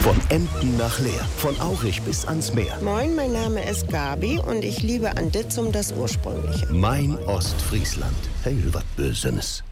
Von Emden nach Leer, von Aurich bis ans Meer. Moin, mein Name ist Gabi und ich liebe an Ditzum das Ursprüngliche. Mein Ostfriesland. Hey, wat Bösenes.